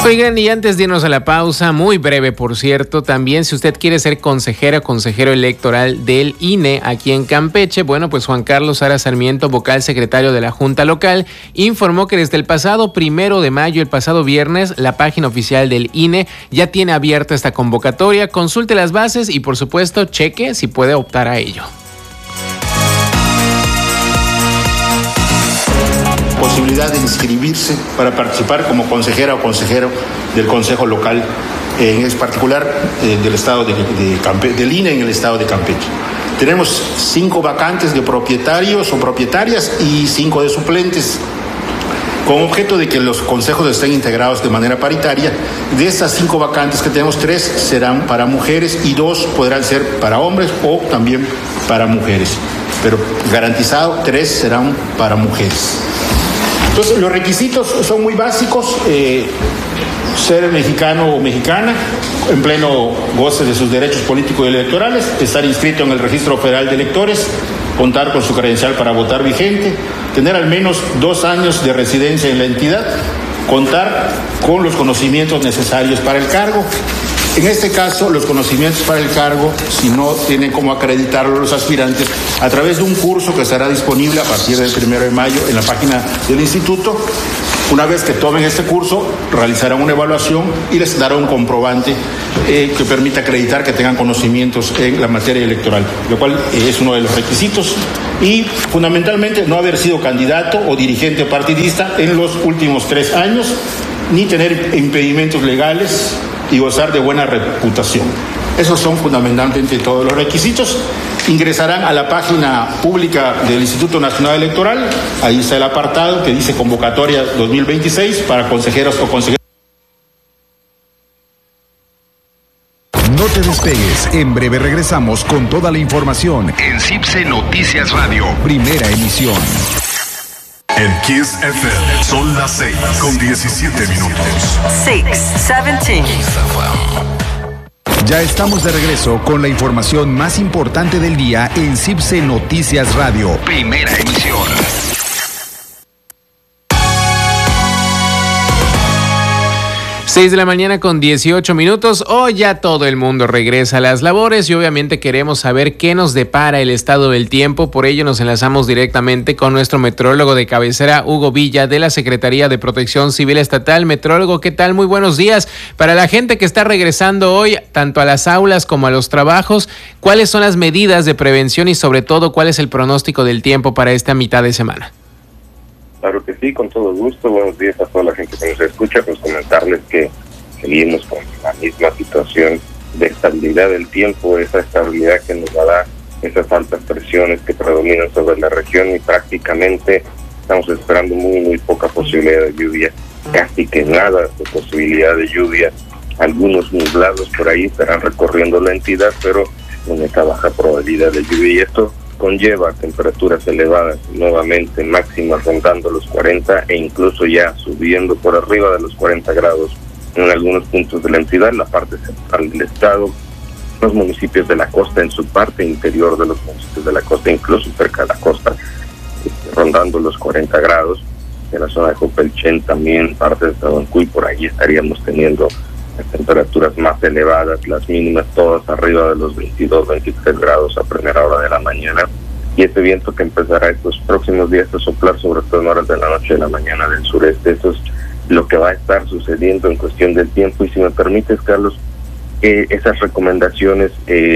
Oigan, y antes de irnos a la pausa, muy breve por cierto, también si usted quiere ser consejera o consejero electoral del INE aquí en Campeche, bueno, pues Juan Carlos Sara Sarmiento, vocal secretario de la Junta Local, informó que desde el pasado 1 de mayo, el pasado viernes, la página oficial del INE ya tiene abierta esta convocatoria. Consulte las bases y por supuesto cheque si puede optar a ello. Posibilidad de inscribirse para participar como consejera o consejero del Consejo Local, en particular del estado de Campeche, del INE en el estado de Campeche. Tenemos 5 vacantes de propietarios o propietarias y 5 de suplentes, con objeto de que los consejos estén integrados de manera paritaria. De esas 5 vacantes que tenemos, 3 serán para mujeres y 2 podrán ser para hombres o también para mujeres, pero garantizado 3 serán para mujeres. Entonces, los requisitos son muy básicos: ser mexicano o mexicana, en pleno goce de sus derechos políticos y electorales, estar inscrito en el Registro Federal de Electores, contar con su credencial para votar vigente, tener al menos 2 años de residencia en la entidad, contar con los conocimientos necesarios para el cargo. En este caso, los conocimientos para el cargo, si no tienen cómo acreditarlo los aspirantes, a través de un curso que estará disponible a partir del 1 de mayo en la página del instituto. Una vez que tomen este curso, realizarán una evaluación y les dará un comprobante que permita acreditar que tengan conocimientos en la materia electoral, lo cual es uno de los requisitos. Y fundamentalmente no haber sido candidato o dirigente partidista en los últimos 3 años, ni tener impedimentos legales y gozar de buena reputación. Esos son fundamentalmente todos los requisitos. Ingresarán a la página pública del Instituto Nacional Electoral. Ahí está el apartado que dice convocatoria 2026 para consejeros o consejeras. No te despegues, en breve regresamos con toda la información en CIPSE Noticias Radio, primera emisión. En Kiss FM son las 6:17. 6:17. Ya estamos de regreso con la información más importante del día en CIPSE Noticias Radio, primera emisión. 6:18 a.m. Hoy ya todo el mundo regresa a las labores y obviamente queremos saber qué nos depara el estado del tiempo. Por ello nos enlazamos directamente con nuestro meteorólogo de cabecera, Hugo Villa, de la Secretaría de Protección Civil Estatal. Meteorólogo, ¿qué tal? Muy buenos días. Para la gente que está regresando hoy, tanto a las aulas como a los trabajos, ¿cuáles son las medidas de prevención y sobre todo cuál es el pronóstico del tiempo para esta mitad de semana? Claro que sí, con todo gusto. Buenos días a toda la gente que nos escucha. Pues comentarles que seguimos con la misma situación de estabilidad del tiempo, esa estabilidad que nos va a dar esas altas presiones que predominan sobre la región, y prácticamente estamos esperando muy poca posibilidad de lluvia, casi que nada de posibilidad de lluvia. Algunos nublados por ahí estarán recorriendo la entidad, pero con esta baja probabilidad de lluvia, y esto conlleva temperaturas elevadas, nuevamente máximas rondando los 40 e incluso ya subiendo por arriba de los 40 grados en algunos puntos de la entidad, la parte central del estado, los municipios de la costa en su parte interior de los municipios de la costa, incluso cerca de la costa, rondando los 40 grados. En la zona de Copelchen también, parte de Tabancuy, por ahí estaríamos teniendo las temperaturas más elevadas, las mínimas todas arriba de los 22, 23 grados a primera hora de la mañana, y este viento que empezará estos próximos días a soplar sobre todo en horas de la noche y de la mañana del sureste. Eso es lo que va a estar sucediendo en cuestión del tiempo. Y si me permites, Carlos, esas recomendaciones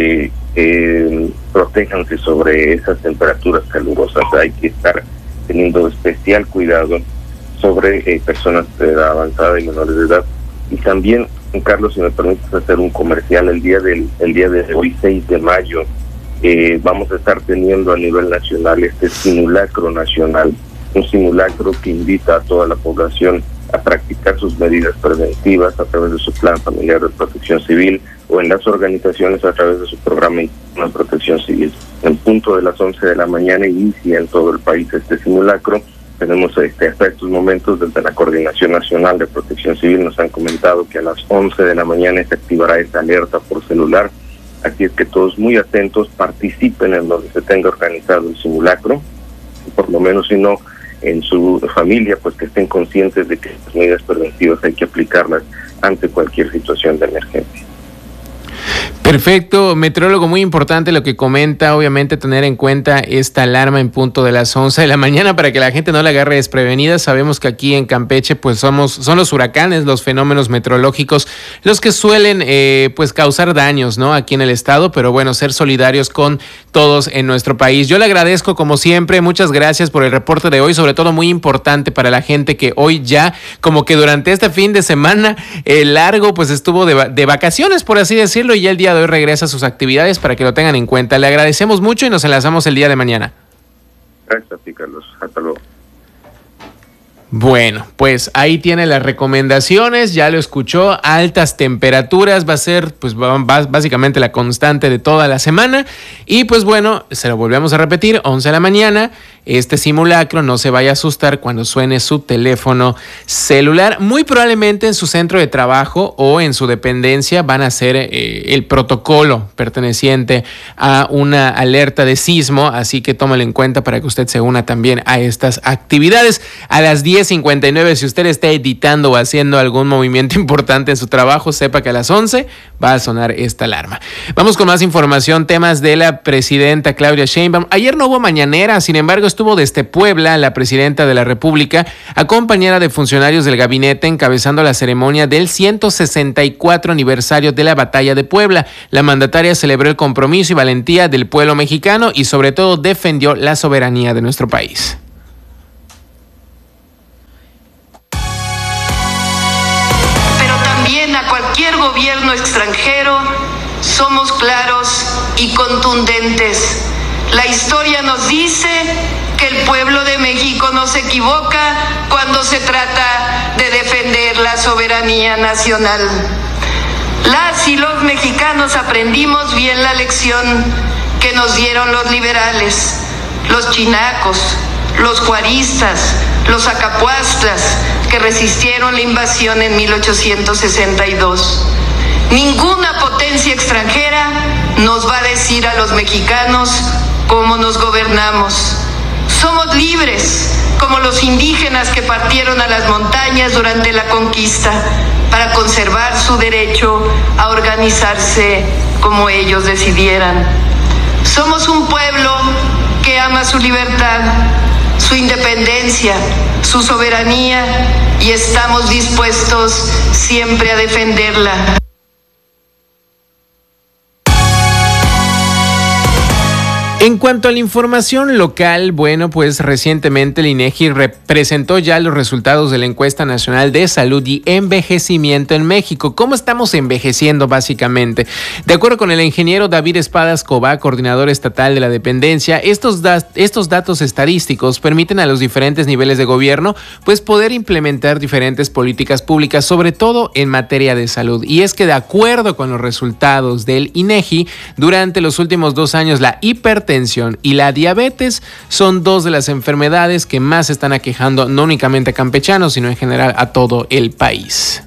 protéjanse sobre esas temperaturas calurosas. Hay que estar teniendo especial cuidado sobre personas de edad avanzada y menores de edad. Y también, Carlos, si me permites hacer un comercial, el día de hoy, 6 de mayo, vamos a estar teniendo a nivel nacional este simulacro nacional, un simulacro que invita a toda la población a practicar sus medidas preventivas a través de su plan familiar de protección civil o en las organizaciones a través de su programa de protección civil. En punto de las 11 de la mañana inicia en todo el país este simulacro. Tenemos hasta estos momentos desde la Coordinación Nacional de Protección Civil nos han comentado que a las 11 de la mañana se activará esta alerta por celular. Así es que todos muy atentos, participen en donde se tenga organizado el simulacro, por lo menos si no en su familia, pues que estén conscientes de que las medidas preventivas hay que aplicarlas ante cualquier situación de emergencia. Perfecto, meteorólogo, muy importante lo que comenta, obviamente tener en cuenta esta alarma en punto de las 11 de la mañana para que la gente no la agarre desprevenida. Sabemos que aquí en Campeche pues son los huracanes, los fenómenos meteorológicos los que suelen pues causar daños, ¿no? Aquí en el estado, pero bueno, ser solidarios con todos en nuestro país. Yo le agradezco como siempre, muchas gracias por el reporte de hoy, sobre todo muy importante para la gente que hoy ya como que durante este fin de semana largo pues estuvo de vacaciones, por así decirlo, y ya el día de hoy regresa a sus actividades para que lo tengan en cuenta. Le agradecemos mucho y nos enlazamos el día de mañana. Gracias a ti, Carlos. Hasta luego. Bueno, pues ahí tiene las recomendaciones, ya lo escuchó, altas temperaturas, va a ser pues básicamente la constante de toda la semana y pues bueno, se lo volvemos a repetir, 11 de la mañana, este simulacro, no se vaya a asustar cuando suene su teléfono celular, muy probablemente en su centro de trabajo o en su dependencia van a hacer el protocolo perteneciente a una alerta de sismo, así que tómalo en cuenta para que usted se una también a estas actividades. A las 10:59, si usted está editando o haciendo algún movimiento importante en su trabajo, sepa que a las 11 va a sonar esta alarma. Vamos con más información, temas de la presidenta Claudia Sheinbaum. Ayer no hubo mañanera, sin embargo estuvo desde Puebla la presidenta de la República, acompañada de funcionarios del gabinete, encabezando la ceremonia del 164 aniversario de la Batalla de Puebla. La mandataria celebró el compromiso y valentía del pueblo mexicano y sobre todo defendió la soberanía de nuestro país. A cualquier gobierno extranjero somos claros y contundentes. La historia nos dice que el pueblo de México no se equivoca cuando se trata de defender la soberanía nacional. Las y los mexicanos aprendimos bien la lección que nos dieron los liberales, los chinacos, los juaristas, los acapuastlas, que resistieron la invasión en 1862. Ninguna potencia extranjera nos va a decir a los mexicanos cómo nos gobernamos. Somos libres, como los indígenas que partieron a las montañas durante la conquista para conservar su derecho a organizarse como ellos decidieran. Somos un pueblo que ama su libertad, su independencia, su soberanía y estamos dispuestos siempre a defenderla. En cuanto a la información local, bueno, pues recientemente el INEGI presentó ya los resultados de la encuesta nacional de salud y envejecimiento en México. ¿Cómo estamos envejeciendo básicamente? De acuerdo con el ingeniero David Espadas Cobá, coordinador estatal de la dependencia, estos datos estadísticos permiten a los diferentes niveles de gobierno pues poder implementar diferentes políticas públicas, sobre todo en materia de salud. Y es que de acuerdo con los resultados del INEGI, durante los últimos 2 años la hipertensión y la diabetes son 2 de las enfermedades que más están aquejando no únicamente a campechanos, sino en general a todo el país.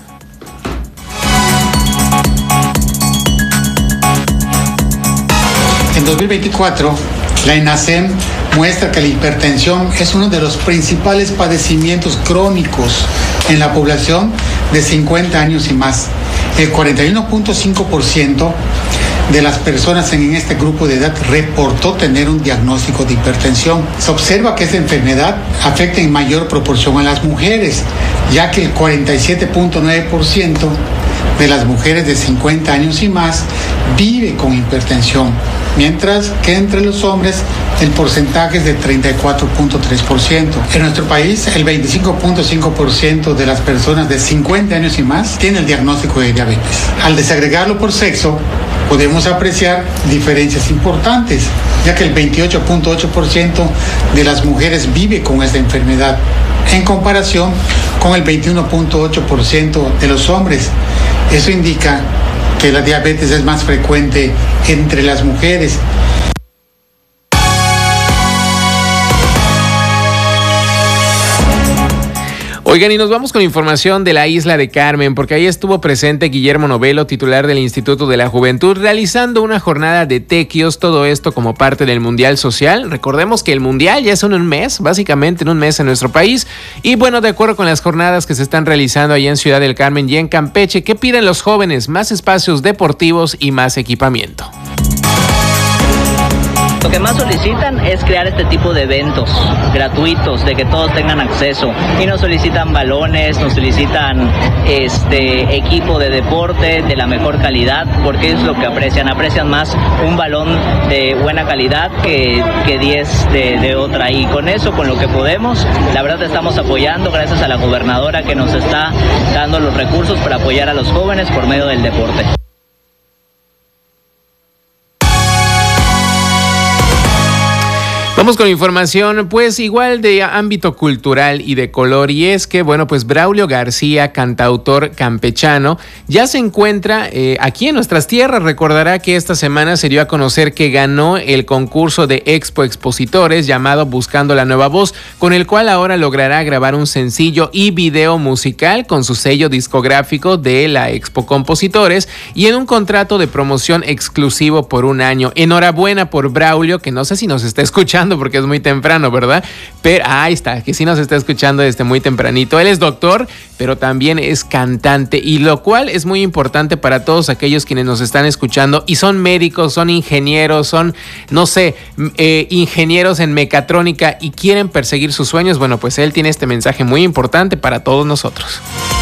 En 2024, la ENACEM muestra que la hipertensión es uno de los principales padecimientos crónicos en la población de 50 años y más. El 41.5% de las personas en este grupo de edad reportó tener un diagnóstico de hipertensión. Se observa que esta enfermedad afecta en mayor proporción a las mujeres, ya que el 47.9% de las mujeres de 50 años y más vive con hipertensión, mientras que entre los hombres el porcentaje es de 34.3%. En nuestro país, el 25.5% de las personas de 50 años y más tiene el diagnóstico de diabetes. Al desagregarlo por sexo, podemos apreciar diferencias importantes, ya que el 28.8% de las mujeres vive con esta enfermedad, en comparación con el 21.8% de los hombres. Eso indica que la diabetes es más frecuente entre las mujeres. Oigan, y nos vamos con información de la Isla de Carmen, porque ahí estuvo presente Guillermo Novelo, titular del Instituto de la Juventud, realizando una jornada de tequios, todo esto como parte del Mundial Social. Recordemos que el Mundial ya es en un mes, básicamente en un mes en nuestro país, y bueno, de acuerdo con las jornadas que se están realizando allá en Ciudad del Carmen y en Campeche, ¿qué piden los jóvenes? Más espacios deportivos y más equipamiento. Lo que más solicitan es crear este tipo de eventos gratuitos, de que todos tengan acceso, y nos solicitan balones, nos solicitan equipo de deporte de la mejor calidad, porque es lo que aprecian más un balón de buena calidad que 10 de otra, y con eso, con lo que podemos, la verdad estamos apoyando, gracias a la gobernadora que nos está dando los recursos para apoyar a los jóvenes por medio del deporte. Vamos con información, pues igual de ámbito cultural y de color, y es que, bueno, pues Braulio García, cantautor campechano, ya se encuentra aquí en nuestras tierras. Recordará que esta semana se dio a conocer que ganó el concurso de Expo Expositores llamado Buscando la Nueva Voz, con el cual ahora logrará grabar un sencillo y video musical con su sello discográfico de la Expo Compositores y en un contrato de promoción exclusivo por un año. Enhorabuena por Braulio, que no sé si nos está escuchando porque es muy temprano, ¿verdad? Pero ahí está, que sí nos está escuchando desde muy tempranito. Él es doctor, pero también es cantante, y lo cual es muy importante para todos aquellos quienes nos están escuchando y son médicos, son ingenieros, son, no sé, ingenieros en mecatrónica y quieren perseguir sus sueños. Bueno, pues él tiene este mensaje muy importante para todos nosotros.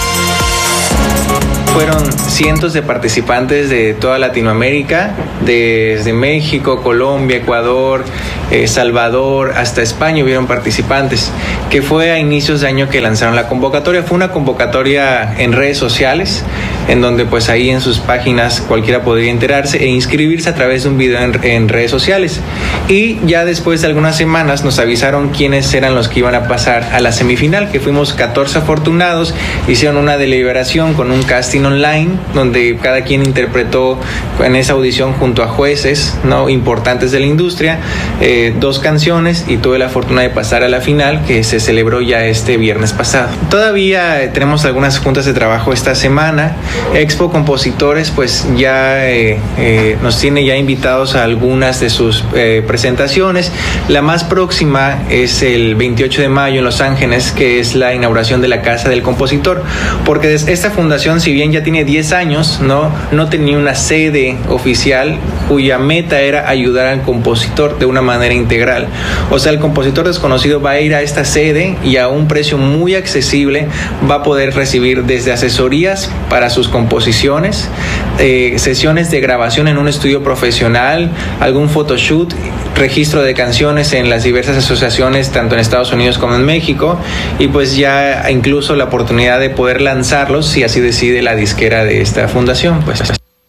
Fueron cientos de participantes de toda Latinoamérica, desde México, Colombia, Ecuador, Salvador, hasta España hubieron participantes, que fue a inicios de año que lanzaron la convocatoria. Fue una convocatoria en redes sociales, en donde pues ahí en sus páginas cualquiera podría enterarse e inscribirse a través de un video en redes sociales. Y ya después de algunas semanas nos avisaron quiénes eran los que iban a pasar a la semifinal, que fuimos 14 afortunados. Hicieron una deliberación con un casting online, donde cada quien interpretó en esa audición junto a jueces, ¿no?, importantes de la industria, 2 canciones, y tuve la fortuna de pasar a la final, que se celebró ya este viernes pasado. Todavía tenemos algunas juntas de trabajo esta semana. Expo Compositores pues ya nos tiene ya invitados a algunas de sus presentaciones. La más próxima es el 28 de mayo en Los Ángeles, que es la inauguración de la Casa del Compositor, porque esta fundación, si bien ya tiene 10 años, no tenía una sede oficial cuya meta era ayudar al compositor de una manera integral. O sea, el compositor desconocido va a ir a esta sede y a un precio muy accesible va a poder recibir desde asesorías para sus composiciones, sesiones de grabación en un estudio profesional, algún photoshoot, registro de canciones en las diversas asociaciones tanto en Estados Unidos como en México, y pues ya incluso la oportunidad de poder lanzarlos si así decide la disquera de esta fundación, pues.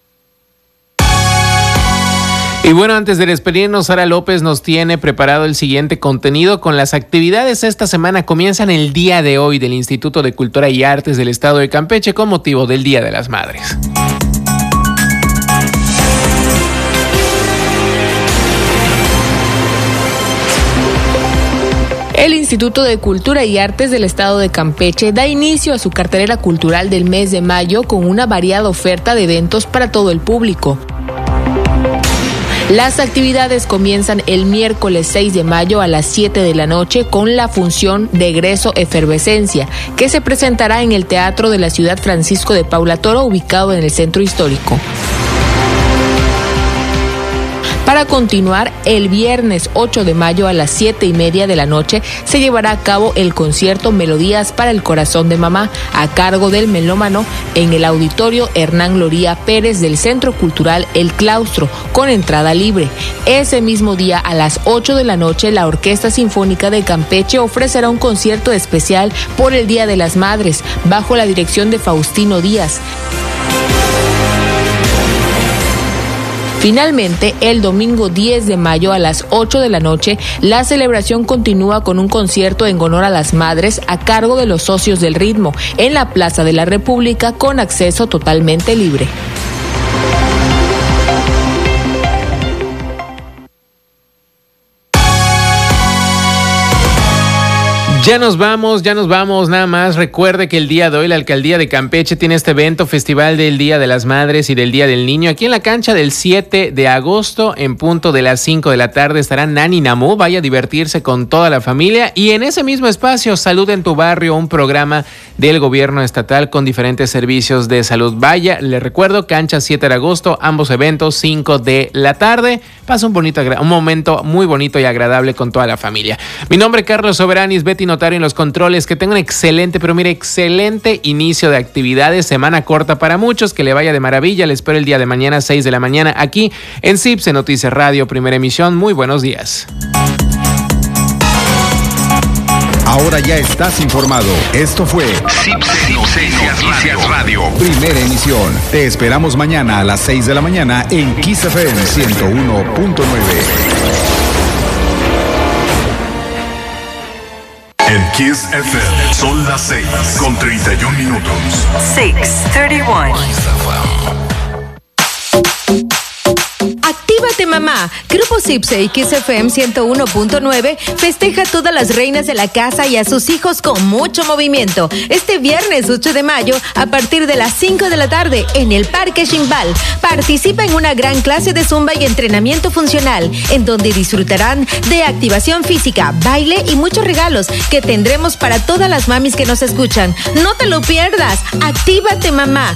Y bueno, antes de despedirnos, Sara López nos tiene preparado el siguiente contenido con las actividades. Esta semana comienzan el día de hoy del Instituto de Cultura y Artes del Estado de Campeche con motivo del Día de las Madres. El Instituto de Cultura y Artes del Estado de Campeche da inicio a su cartelera cultural del mes de mayo con una variada oferta de eventos para todo el público. Las actividades comienzan el miércoles 6 de mayo a las 7 de la noche con la función de egreso Efervescencia, que se presentará en el Teatro de la Ciudad Francisco de Paula Toro, ubicado en el Centro Histórico. Para continuar, el viernes 8 de mayo a las 7:30 de la noche se llevará a cabo el concierto Melodías para el Corazón de Mamá, a cargo del melómano, en el Auditorio Hernán Loría Pérez del Centro Cultural El Claustro, con entrada libre. Ese mismo día a las 8 de la noche, la Orquesta Sinfónica de Campeche ofrecerá un concierto especial por el Día de las Madres, bajo la dirección de Faustino Díaz. Finalmente, el domingo 10 de mayo a las 8 de la noche, la celebración continúa con un concierto en honor a las madres a cargo de los Socios del Ritmo en la Plaza de la República, con acceso totalmente libre. Ya nos vamos, nada más recuerde que el día de hoy la Alcaldía de Campeche tiene este evento, Festival del Día de las Madres y del Día del Niño, aquí en la cancha del 7 de agosto, en punto de las 5 de la tarde estará Nani Namu, vaya a divertirse con toda la familia, y en ese mismo espacio, Salud en tu Barrio, un programa del gobierno estatal con diferentes servicios de salud. Vaya, le recuerdo, cancha 7 de agosto, ambos eventos, 5 de la tarde, pasa un momento muy bonito y agradable con toda la familia. Mi nombre es Carlos Soberanis, Betty Notario en los controles, que tenga un excelente inicio de actividades, semana corta para muchos, que le vaya de maravilla, le espero el día de mañana 6 de la mañana aquí en CIPSE Noticias Radio, primera emisión. Muy buenos días. Ahora ya estás informado. Esto fue CIPSE Noticias Radio, primera emisión. Te esperamos mañana a las 6 de la mañana en Kiss FM 101.9. En Kiss FM son las 6:31 minutos. 6:31. Actívate mamá. Grupo CIPSE y Kiss FM 101.9 festeja a todas las reinas de la casa y a sus hijos con mucho movimiento. Este viernes 8 de mayo a partir de las 5 de la tarde en el Parque Ximbal. Participa en una gran clase de zumba y entrenamiento funcional en donde disfrutarán de activación física, baile y muchos regalos que tendremos para todas las mamis que nos escuchan. No te lo pierdas. Actívate mamá.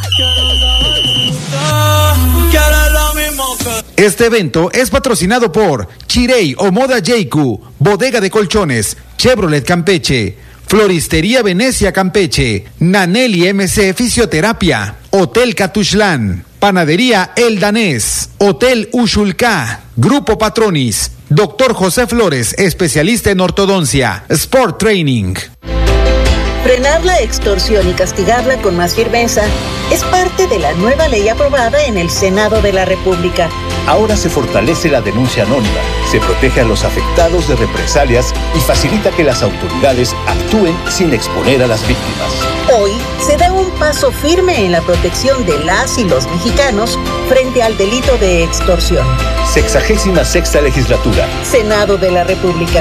Este evento es patrocinado por Chirey o Moda Jeiku, Bodega de Colchones, Chevrolet Campeche, Floristería Venecia Campeche, Naneli MC Fisioterapia, Hotel Catuxlán, Panadería El Danés, Hotel Ushulká, Grupo Patronis, Dr. José Flores, especialista en ortodoncia, Sport Training. Frenar la extorsión y castigarla con más firmeza es parte de la nueva ley aprobada en el Senado de la República. Ahora se fortalece la denuncia anónima, se protege a los afectados de represalias y facilita que las autoridades actúen sin exponer a las víctimas. Hoy se da un paso firme en la protección de las y los mexicanos frente al delito de extorsión. 66ª legislatura. Senado de la República.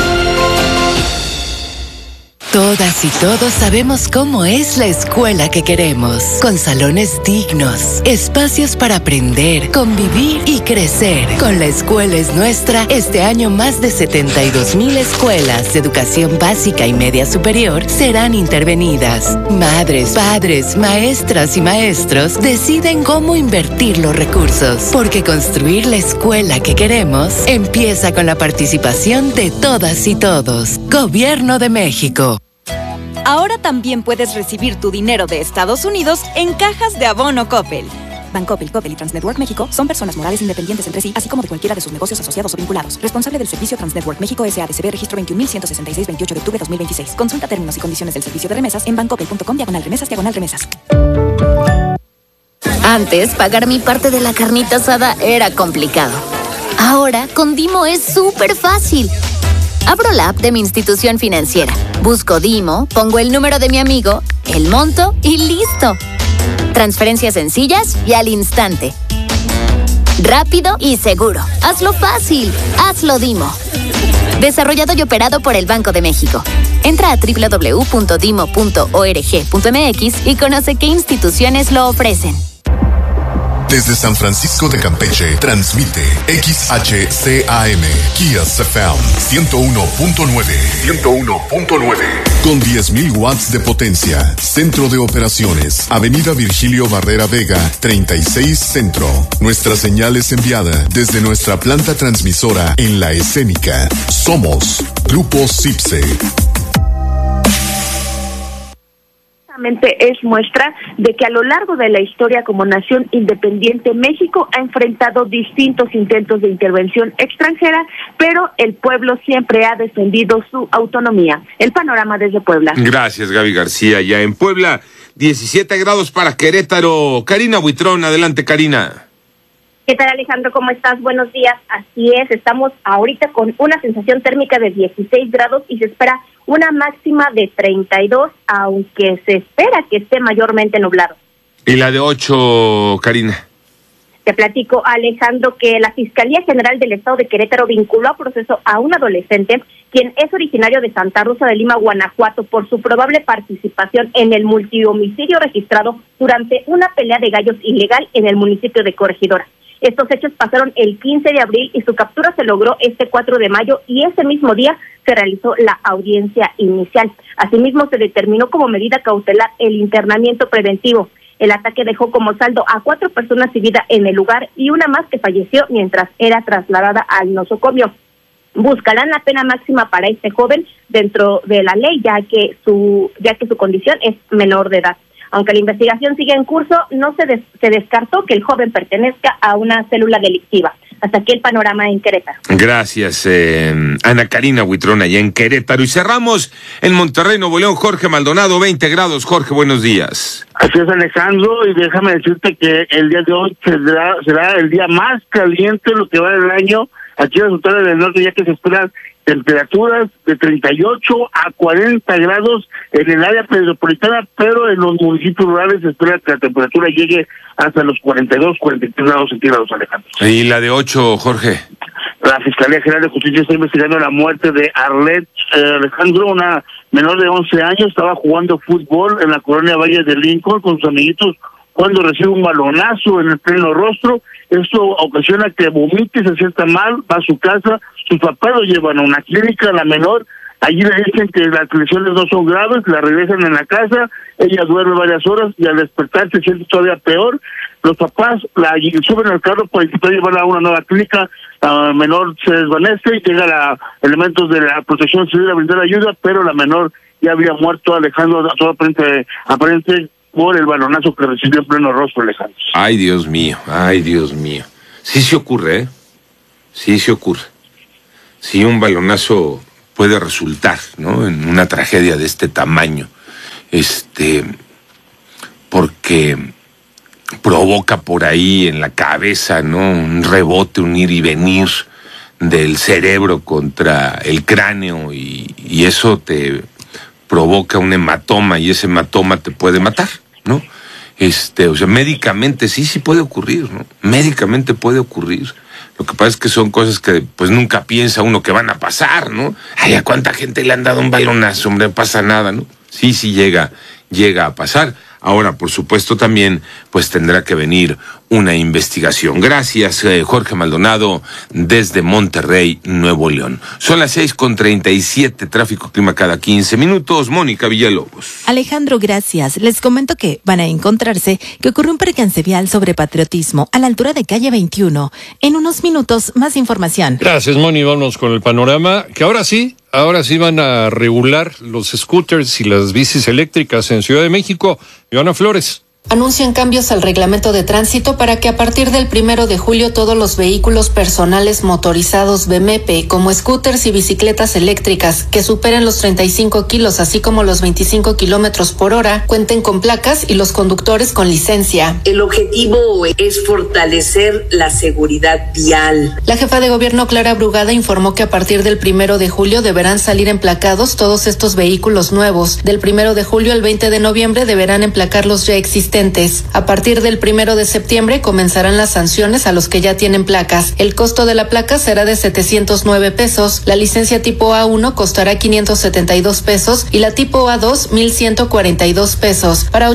Todas y todos sabemos cómo es la escuela que queremos, con salones dignos, espacios para aprender, convivir y crecer. Con La Escuela es Nuestra, este año más de 72,000 escuelas de educación básica y media superior serán intervenidas. Madres, padres, maestras y maestros deciden cómo invertir los recursos, porque construir la escuela que queremos empieza con la participación de todas y todos. Gobierno de México. Ahora también puedes recibir tu dinero de Estados Unidos en cajas de abono Coppel. Bancoppel, Coppel y Transnetwork México son personas morales independientes entre sí, así como de cualquiera de sus negocios asociados o vinculados. Responsable del servicio Transnetwork México S.A.D.C.B. Registro 21.166, 28 de octubre de 2026. Consulta términos y condiciones del servicio de remesas en bancoppel.com/remesas/remesas. Antes, pagar mi parte de la carnita asada era complicado. Ahora, con Dimo es súper fácil. Abro la app de mi institución financiera, busco Dimo, pongo el número de mi amigo, el monto y listo. Transferencias sencillas y al instante. Rápido y seguro. Hazlo fácil. Hazlo Dimo. Desarrollado y operado por el Banco de México. Entra a www.dimo.org.mx y conoce qué instituciones lo ofrecen. Desde San Francisco de Campeche, transmite XHCAM, Kiss FM 101.9. Con 10,000 watts de potencia. Centro de operaciones. Avenida Virgilio Barrera Vega, 36 Centro. Nuestra señal es enviada desde nuestra planta transmisora en La Escénica. Somos Grupo CIPSE. Es muestra de que a lo largo de la historia como nación independiente, México ha enfrentado distintos intentos de intervención extranjera, pero el pueblo siempre ha defendido su autonomía. El panorama desde Puebla. Gracias, Gaby García. Ya en Puebla, 17 grados para Querétaro. Karina Buitrón, adelante, Karina. ¿Qué tal, Alejandro? ¿Cómo estás? Buenos días. Así es, estamos ahorita con una sensación térmica de 16 grados y se espera una máxima de 32, aunque se espera que esté mayormente nublado. ¿Y la de 8, Karina? Te platico, Alejandro, que la Fiscalía General del Estado de Querétaro vinculó a proceso a un adolescente quien es originario de Santa Rosa de Lima, Guanajuato, por su probable participación en el multihomicidio registrado durante una pelea de gallos ilegal en el municipio de Corregidora. Estos hechos pasaron el 15 de abril y su captura se logró este 4 de mayo y ese mismo día se realizó la audiencia inicial. Asimismo, se determinó como medida cautelar el internamiento preventivo. El ataque dejó como saldo a 4 personas sin vida en el lugar y una más que falleció mientras era trasladada al nosocomio. Buscarán la pena máxima para este joven dentro de la ley, ya que su condición es menor de edad. Aunque la investigación sigue en curso, no se descartó que el joven pertenezca a una célula delictiva. Hasta aquí el panorama en Querétaro. Gracias, Ana Karina Huitrón, allá en Querétaro. Y cerramos en Monterrey, Nuevo León, Jorge Maldonado, 20 grados. Jorge, buenos días. Así es, Alejandro, y déjame decirte que el día de hoy será el día más caliente lo que va del año aquí en las montañas del norte, ya que se esperan temperaturas de 38 a 40 grados en el área metropolitana, pero en los municipios rurales se espera que la temperatura llegue hasta los 42, 43 grados centígrados, Alejandro. ¿Y la de 8, Jorge? La Fiscalía General de Justicia está investigando la muerte de Arlet Alejandro, una menor de 11 años, estaba jugando fútbol en la colonia Valle de Lincoln con sus amiguitos cuando recibe un balonazo en el pleno rostro. Esto ocasiona que vomite, se sienta mal, va a su casa, sus papás lo llevan a una clínica, la menor, allí le dicen que las lesiones no son graves, la regresan en la casa, ella duerme varias horas y al despertar se siente todavía peor. Los papás la suben al carro para intentar llevarla a una nueva clínica, la menor se desvanece y llega elementos de la protección civil a brindar ayuda, pero la menor ya había muerto, Alejandro, todo aparente por el balonazo que recibió en pleno rostro, Alejandro. Ay, Dios mío, ay, Dios mío. Sí se ocurre, ¿eh? Sí se ocurre. Sí, un balonazo puede resultar, ¿no?, en una tragedia de este tamaño. Porque provoca por ahí en la cabeza, ¿no?, un rebote, un ir y venir del cerebro contra el cráneo y eso te provoca un hematoma y ese hematoma te puede matar, ¿no? O sea, médicamente sí puede ocurrir, ¿no? Médicamente puede ocurrir. Lo que pasa es que son cosas que pues nunca piensa uno que van a pasar, ¿no? Ay, ¿a cuánta gente le han dado un balonazo? Hombre, no pasa nada, ¿no? Sí llega a pasar. Ahora, por supuesto, también pues tendrá que venir una investigación. Gracias, Jorge Maldonado, desde Monterrey, Nuevo León. Son las 6:37, tráfico clima cada 15 minutos. Mónica Villalobos. Alejandro, gracias. Les comento que van a encontrarse que ocurrió un percance vial sobre Patriotismo a la altura de calle 21. En unos minutos, más información. Gracias, Moni. Vámonos con el panorama, que ahora sí van a regular los scooters y las bicis eléctricas en Ciudad de México. Joana Flores. Anuncian cambios al reglamento de tránsito para que a partir del 1 de julio todos los vehículos personales motorizados BMP, como scooters y bicicletas eléctricas que superen los 35 kilos, así como los 25 kilómetros por hora, cuenten con placas y los conductores con licencia. El objetivo es fortalecer la seguridad vial. La jefa de gobierno, Clara Brugada, informó que a partir del 1 de julio deberán salir emplacados todos estos vehículos nuevos. Del 1 de julio al 20 de noviembre deberán emplacar los ya existentes. A partir del 1 de septiembre comenzarán las sanciones a los que ya tienen placas. El costo de la placa será de 709 pesos. La licencia tipo A1 costará 572 pesos y la tipo A2 1,142 pesos. Para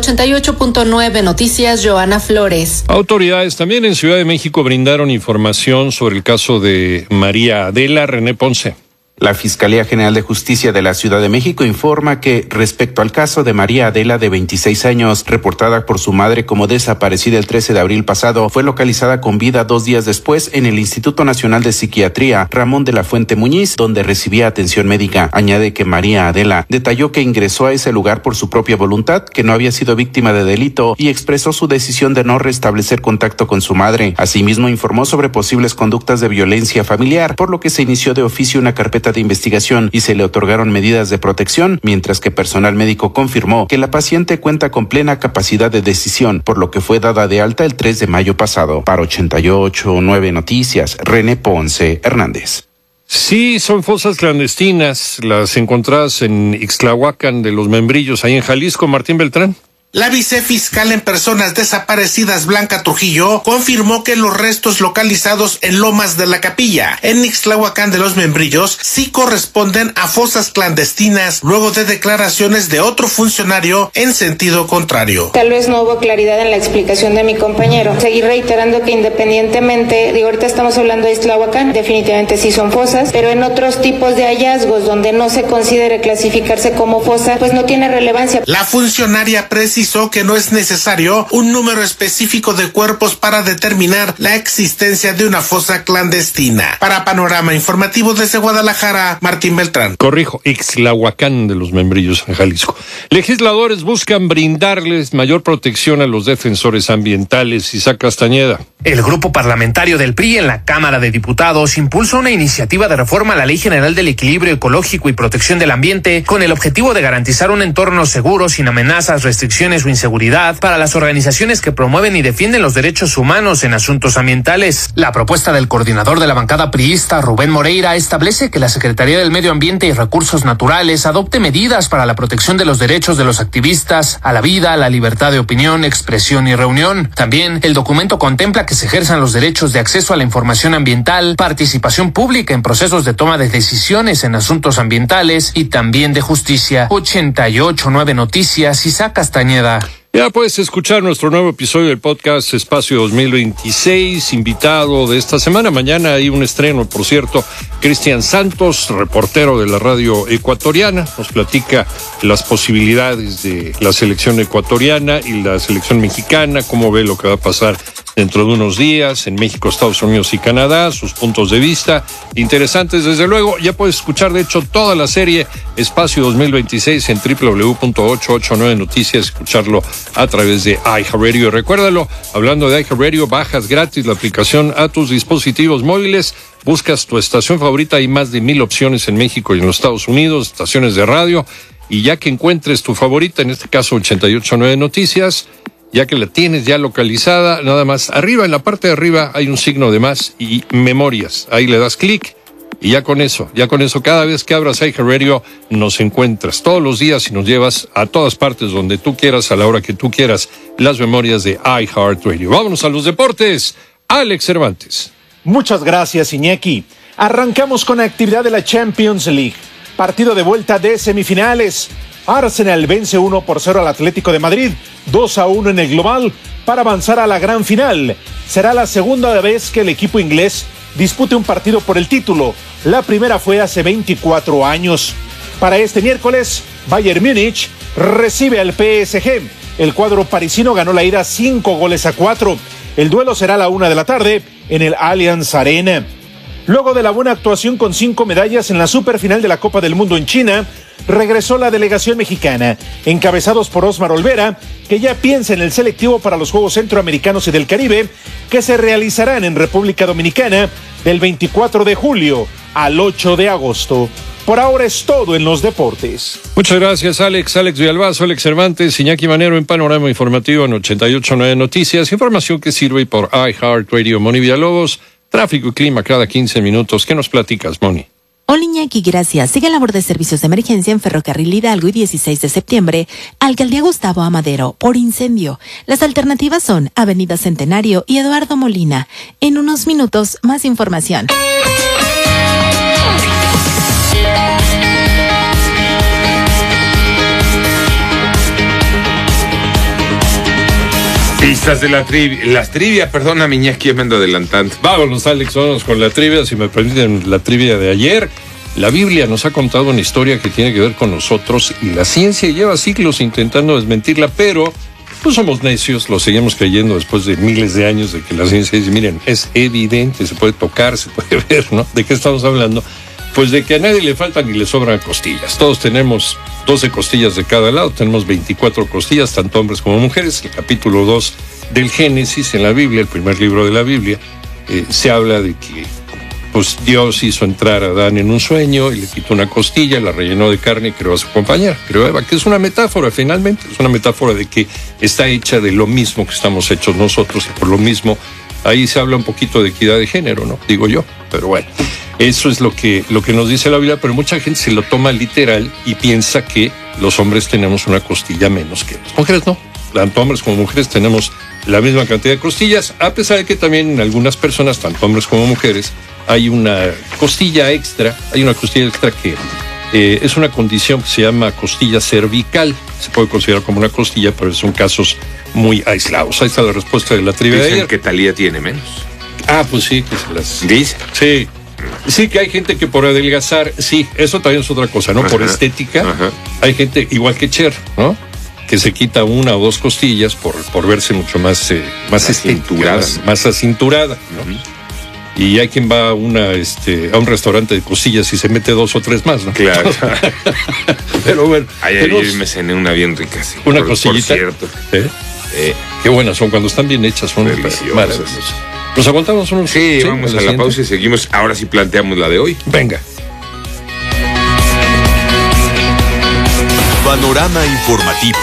88.9 Noticias, Joana Flores. Autoridades también en Ciudad de México brindaron información sobre el caso de María Adela. René Ponce. La Fiscalía General de Justicia de la Ciudad de México informa que, respecto al caso de María Adela, de 26 años, reportada por su madre como desaparecida el 13 de abril pasado, fue localizada con vida 2 días después en el Instituto Nacional de Psiquiatría Ramón de la Fuente Muñiz, donde recibía atención médica. Añade que María Adela detalló que ingresó a ese lugar por su propia voluntad, que no había sido víctima de delito y expresó su decisión de no restablecer contacto con su madre. Asimismo, informó sobre posibles conductas de violencia familiar, por lo que se inició de oficio una carpeta de investigación y se le otorgaron medidas de protección, mientras que personal médico confirmó que la paciente cuenta con plena capacidad de decisión, por lo que fue dada de alta el 3 de mayo pasado. Para 88.9 Noticias, René Ponce Hernández. Sí, son fosas clandestinas, las encontradas en Ixtlahuacán de los Membrillos, ahí en Jalisco. Martín Beltrán. La vicefiscal en personas desaparecidas, Blanca Trujillo, confirmó que los restos localizados en Lomas de la Capilla, en Ixtlahuacán de los Membrillos, sí corresponden a fosas clandestinas, luego de declaraciones de otro funcionario en sentido contrario. Tal vez no hubo claridad en la explicación de mi compañero. Seguir reiterando que independientemente, ahorita estamos hablando de Ixtlahuacán, definitivamente sí son fosas, pero en otros tipos de hallazgos donde no se considere clasificarse como fosa, pues no tiene relevancia. La funcionaria precisó que no es necesario un número específico de cuerpos para determinar la existencia de una fosa clandestina. Para Panorama Informativo desde Guadalajara, Martín Beltrán. Corrijo, Ixtlahuacán de los Membrillos en Jalisco. Legisladores buscan brindarles mayor protección a los defensores ambientales. Isaac Castañeda. El grupo parlamentario del PRI en la Cámara de Diputados impulsa una iniciativa de reforma a la Ley General del Equilibrio Ecológico y Protección del Ambiente con el objetivo de garantizar un entorno seguro, sin amenazas, restricciones o inseguridad para las organizaciones que promueven y defienden los derechos humanos en asuntos ambientales. La propuesta del coordinador de la bancada priista, Rubén Moreira, establece que la Secretaría del Medio Ambiente y Recursos Naturales adopte medidas para la protección de los derechos de los activistas a la vida, a la libertad de opinión, expresión y reunión. También el documento contempla que se ejerzan los derechos de acceso a la información ambiental, participación pública en procesos de toma de decisiones en asuntos ambientales y también de justicia. 88.9 Noticias, Isaac Castañeda. Ya puedes escuchar nuestro nuevo episodio del podcast Espacio 2026, invitado de esta semana. Mañana hay un estreno, por cierto. Cristian Santos, reportero de la radio ecuatoriana, nos platica las posibilidades de la selección ecuatoriana y la selección mexicana, cómo ve lo que va a pasar dentro de unos días en México, Estados Unidos y Canadá, sus puntos de vista interesantes, desde luego. Ya puedes escuchar, de hecho, toda la serie Espacio 2026 en www.889noticias, escucharlo a través de iHeartRadio. Recuérdalo, hablando de iHeartRadio, bajas gratis la aplicación a tus dispositivos móviles, buscas tu estación favorita, hay más de 1,000 opciones en México y en los Estados Unidos, estaciones de radio, y ya que encuentres tu favorita, en este caso 88.9 Noticias, ya que la tienes ya localizada, nada más arriba, en la parte de arriba hay un signo de más y memorias, ahí le das clic. Y ya con eso, cada vez que abras iHeartRadio nos encuentras todos los días y nos llevas a todas partes donde tú quieras, a la hora que tú quieras, las memorias de iHeartRadio. Vámonos a los deportes. Alex Cervantes. Muchas gracias, Iñaki. Arrancamos con la actividad de la Champions League. Partido de vuelta de semifinales. Arsenal vence 1-0 al Atlético de Madrid, 2-1 en el global para avanzar a la gran final. Será la segunda vez que el equipo inglés dispute un partido por el título. La primera fue hace 24 años. Para este miércoles, Bayern Múnich recibe al PSG. El cuadro parisino ganó la ida 5-4. El duelo será a la 1:00 p.m. en el Allianz Arena. Luego de la buena actuación con 5 medallas en la superfinal de la Copa del Mundo en China, regresó la delegación mexicana, encabezados por Osmar Olvera, que ya piensa en el selectivo para los Juegos Centroamericanos y del Caribe, que se realizarán en República Dominicana del 24 de julio al 8 de agosto. Por ahora es todo en los deportes. Muchas gracias, Alex. Alex Villalbazo, Alex Cervantes, Iñaki Manero en Panorama Informativo en 88.9 Noticias. Información que sirve por iHeartRadio. Moni Villalobos, tráfico y clima cada 15 minutos. ¿Qué nos platicas, Moni? Hola, Iñaki, gracias. Sigue labor de servicios de emergencia en Ferrocarril Hidalgo y 16 de septiembre, Alcaldía Gustavo Amadero, por incendio. Las alternativas son Avenida Centenario y Eduardo Molina. En unos minutos, más información. Pistas de las trivia, perdona, Iñaki, me ando adelantando. Vámonos, Alex, vámonos con la trivia, si me permiten, la trivia de ayer. La Biblia nos ha contado una historia que tiene que ver con nosotros y la ciencia lleva siglos intentando desmentirla, pero pues somos necios, lo seguimos creyendo después de miles de años de que la ciencia dice, miren, es evidente, se puede tocar, se puede ver, ¿no? ¿De qué estamos hablando? Pues de que a nadie le faltan ni le sobran costillas. Todos tenemos 12 costillas de cada lado, tenemos 24 costillas, tanto hombres como mujeres. El capítulo 2 del Génesis en la Biblia, el primer libro de la Biblia, se habla de que pues Dios hizo entrar a Adán en un sueño y le quitó una costilla, la rellenó de carne y creó a su compañera, creó a Eva, que es una metáfora finalmente, es una metáfora de que está hecha de lo mismo que estamos hechos nosotros y por lo mismo ahí se habla un poquito de equidad de género, ¿no? Digo yo, pero bueno. Eso es lo que nos dice la Biblia, pero mucha gente se lo toma literal y piensa que los hombres tenemos una costilla menos que las mujeres. No, tanto hombres como mujeres tenemos la misma cantidad de costillas, a pesar de que también en algunas personas, tanto hombres como mujeres, hay una costilla extra que es una condición que se llama costilla cervical. Se puede considerar como una costilla, pero son casos muy aislados. Ahí está la respuesta de la trivia de ayer. ¿Qué Thalía tiene menos? Pues sí, que se las... ¿Dice? Sí. Sí, que hay gente que por adelgazar, sí, eso también es otra cosa, ¿no? Por estética, hay gente, igual que Cher, ¿no? Que se quita una o dos costillas por verse mucho más estética, más acinturada, ¿no? Y hay quien va a un restaurante de costillas y se mete 2 o 3 más, ¿no? Claro. Pero bueno. Ayer me cené una bien rica, sí. Una costillita. Por cierto. Qué buenas son, cuando están bien hechas, son maravillosas. ¿Nos aguantamos unos? Sí, vamos a la pausa y seguimos. Ahora sí planteamos la de hoy. Venga. Panorama informativo.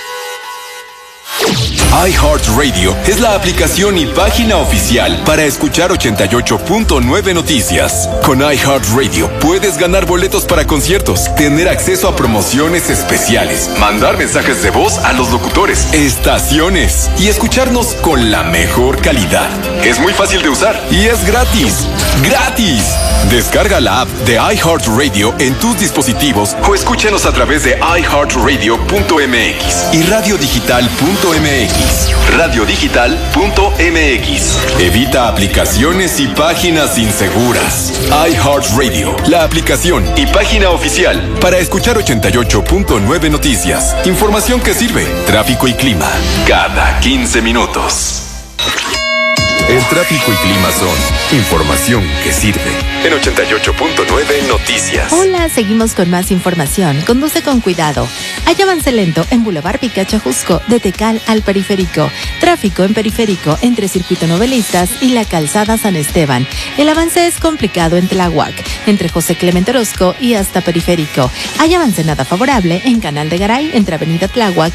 iHeartRadio es la aplicación y página oficial para escuchar 88.9 Noticias. Con iHeartRadio puedes ganar boletos para conciertos, tener acceso a promociones especiales, mandar mensajes de voz a los locutores, estaciones y escucharnos con la mejor calidad. Es muy fácil de usar y es gratis. ¡Gratis! Descarga la app de iHeartRadio en tus dispositivos o escúchanos a través de iHeartRadio.mx y radiodigital.mx. Radiodigital.mx. Evita aplicaciones y páginas inseguras. iHeartRadio, la aplicación y página oficial para escuchar 88.9 Noticias. Información que sirve. Tráfico y clima cada 15 minutos. El tráfico y clima son información que sirve. En 88.9 Noticias. Hola, seguimos con más información. Conduce con cuidado. Hay avance lento en Boulevard Picacho Jusco, de Tecal al Periférico. Tráfico en Periférico entre Circuito Novelistas y la Calzada San Esteban. El avance es complicado en Tláhuac, entre José Clemente Orozco y hasta Periférico. Hay avance nada favorable en Canal de Garay entre Avenida Tláhuac